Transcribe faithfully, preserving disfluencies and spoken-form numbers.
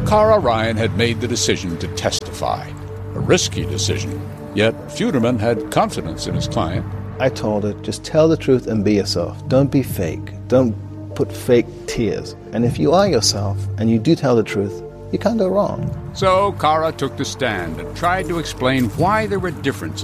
Kara Ryan had made the decision to testify, a risky decision. Yet Futerman had confidence in his client. I told her, just tell the truth and be yourself. Don't be fake. Don't put fake tears. And if you are yourself and you do tell the truth, you can't go wrong. So Kara took the stand and tried to explain why there were differences